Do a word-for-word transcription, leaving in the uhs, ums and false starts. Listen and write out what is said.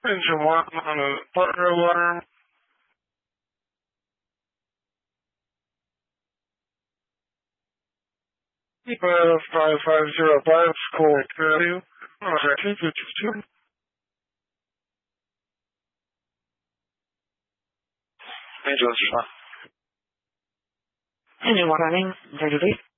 Engine one on a fire alarm. Uh, five five zero five, call two. Alright, two fifty-two. Angel, Engine one running, thirty-three.